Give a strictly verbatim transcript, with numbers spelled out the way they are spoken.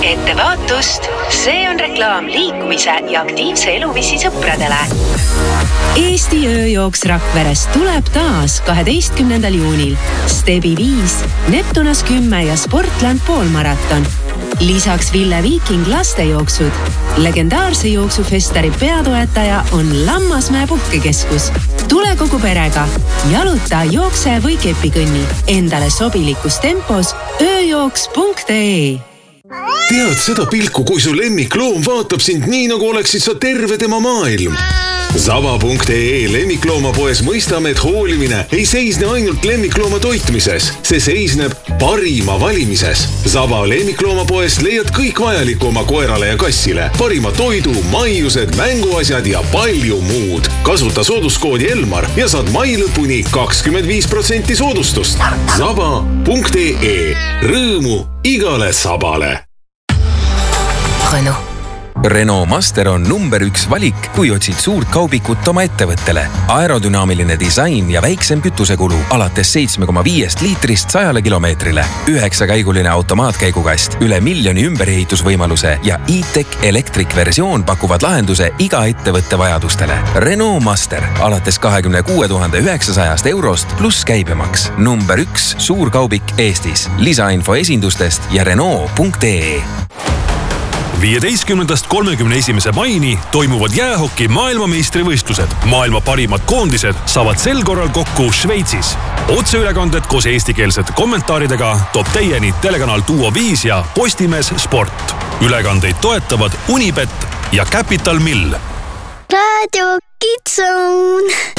Ettevaatust, see on reklaam liikumise ja aktiivse eluviisi sõpradele. Eesti ööjooks Rakveres tuleb taas kaheteistkümnendal juunil. Stebi viis, Neptunas kümme ja Sportland poolmaraton. Lisaks Ville Viiking lastejooksud. Legendaarse jooksufestari peatoetaja on Lammasmäe puhkekeskus. Tule kogu perega. Jaluta, jookse või kepikõnni. Endale sobilikus tempos ööjooks punkt ee. Tead seda pilku, kui su lemmikloom vaatab sind nii, nagu oleksid sa terve tema maailm. Zava punkt ee lemmikloomapoes mõistame, et hoolimine ei seisne ainult lemmiklooma toitmises. See seisneb parima valimises. Zava lemmikloomapoes leiad kõik vajaliku oma koerale ja kassile. Parima toidu, maiused, mänguasjad ja palju muud. Kasuta sooduskoodi Elmar ja saad mai lõpuni kakskümmend viis protsenti soodustust. Zava punkt ee. Rõõmu igale sabale. Renault. Renault Master on number üks valik, kui otsid suurt kaubikut oma ettevõttele. Aerodünaamiline disain ja väiksem kütusekulu alates seitsme koma viiest liitrist sajale kilomeetrile. Üheksakäiguline automaatkäigukast, üle miljoni ümberehitusvõimaluse ja e-tech electric versioon pakuvad lahenduse iga ettevõtte vajadustele. Renault Master alates kahekümne kuue tuhande üheksasajast eurost pluss käibemaks. Number üks suur kaubik Eestis. Lisainfo esindustest ja Renault punkt ee. viieteistkümnendast kolmekümne esimese maini toimuvad jäähoki maailmameistrivõistlused. Maailma parimad koondised saavad sel korral kokku Šveitsis. Otseülekanded koos eestikeelsete kommentaaridega toob teieni telekanal Duo viis ja Postimees Sport. Ülekandeid toetavad Unibet ja Capital Mill. Radio Kitsun.